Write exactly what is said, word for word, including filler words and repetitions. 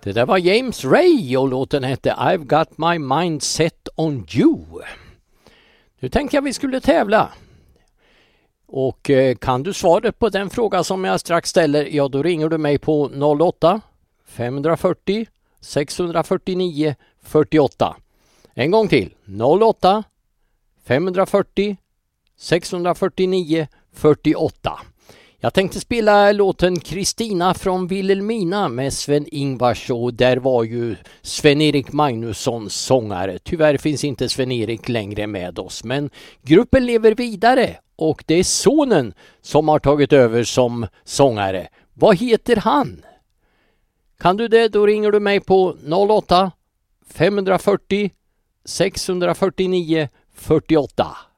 Det där var James Ray och låten hette I've got my mind set on you. Nu tänkte jag vi skulle tävla. Och eh, kan du svaret på den fråga som jag strax ställer, ja då ringer du mig på noll åtta fem fyrtio sex fyrtionio fyrtioåtta. En gång till, noll åtta fem fyrtio sex fyrtionio fyrtioåtta. Jag tänkte spela låten Kristina från Vilhelmina med Sven-Ingvars och där var ju Sven-Erik Magnusson sångare. Tyvärr finns inte Sven-Erik längre med oss, men gruppen lever vidare och det är sonen som har tagit över som sångare. Vad heter han? Kan du det, då ringer du mig på noll åtta fem fyrtio sex fyrtionio fyrtioåtta.